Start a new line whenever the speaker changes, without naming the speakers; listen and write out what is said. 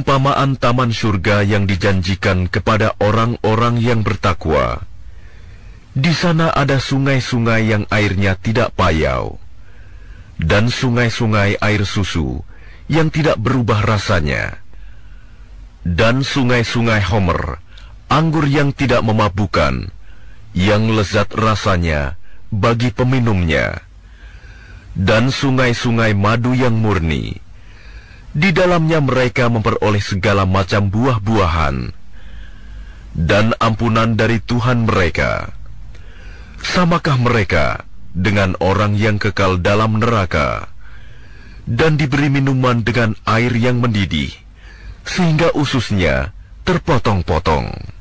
Perumpamaan taman surga yang dijanjikan kepada orang-orang yang bertakwa. Di sana ada sungai-sungai yang airnya tidak payau, dan sungai-sungai air susu yang tidak berubah rasanya, dan sungai-sungai Homer, anggur yang tidak memabukkan, yang lezat rasanya bagi peminumnya, dan sungai-sungai madu yang murni. Di dalamnya mereka memperoleh segala macam buah-buahan dan ampunan dari Tuhan mereka. Samakah mereka dengan orang yang kekal dalam neraka dan diberi minuman dengan air yang mendidih, sehingga ususnya terpotong-potong?